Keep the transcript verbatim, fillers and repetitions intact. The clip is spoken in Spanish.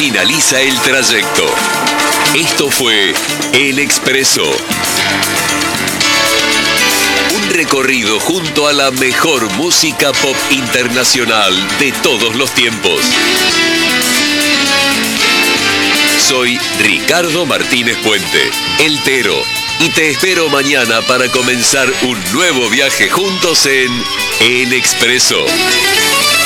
finaliza el trayecto. Esto fue El Expreso. Un recorrido junto a la mejor música pop internacional de todos los tiempos. Soy Ricardo Martínez Puente, El Tero, y te espero mañana para comenzar un nuevo viaje juntos en El Expreso.